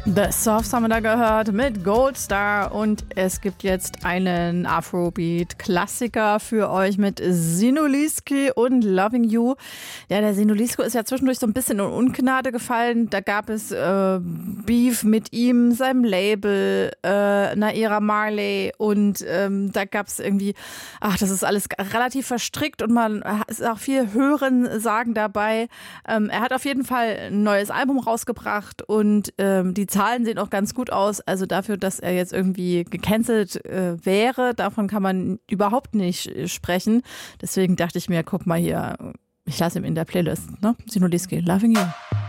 The Soft haben wir da gehört mit Gold Star und es gibt jetzt einen Afrobeat-Klassiker für euch mit Sinuliski und Loving You. Ja, der Sinuliski ist ja zwischendurch so ein bisschen in Ungnade gefallen. Da gab es Beef mit ihm, seinem Label, Naira Marley und da gab es irgendwie, das ist alles relativ verstrickt und man ist auch viel Hören, Sagen dabei. Er hat auf jeden Fall ein neues Album rausgebracht und die Zahlen sehen auch ganz gut aus. Also dafür, dass er jetzt irgendwie gecancelt wäre, davon kann man überhaupt nicht sprechen. Deswegen dachte ich mir, guck mal hier, ich lasse ihn in der Playlist, ne? Sinuliski, Loving You.